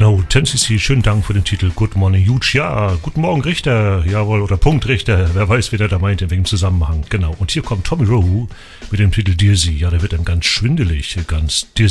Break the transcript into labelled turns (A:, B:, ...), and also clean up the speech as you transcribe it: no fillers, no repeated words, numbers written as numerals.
A: Genau, 10cc, schönen Dank für den Titel Good Morning Huge. Ja, guten Morgen Richter, jawohl, oder Punkt Richter, wer weiß, wer der da meint, in welchem Zusammenhang. Genau, und hier kommt Tommy Rowe mit dem Titel Dizzy. Ja, der wird dann ganz schwindelig, ganz dizzy.